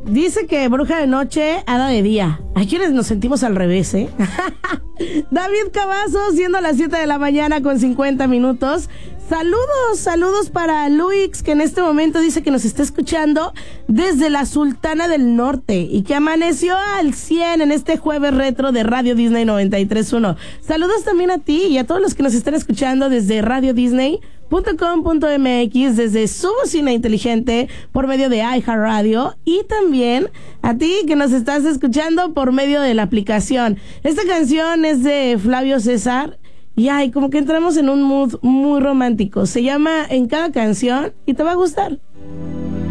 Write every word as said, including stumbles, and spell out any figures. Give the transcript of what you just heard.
Dice que bruja de noche, hada de día. Hay quienes nos sentimos al revés, ¿eh? David Cavazos, siendo las siete de la mañana con cincuenta minutos. Saludos, saludos para Luis, que en este momento dice que nos está escuchando desde la Sultana del Norte y que amaneció al cien en este jueves retro de Radio Disney noventa y tres punto uno. Saludos también a ti y a todos los que nos están escuchando desde radio disney punto com punto m x, desde su bocina inteligente por medio de iHeartRadio, y también a ti que nos estás escuchando por medio de la aplicación. Esta canción es de Flavio César y ay, como que entramos en un mood muy romántico. Se llama En Cada Canción y te va a gustar.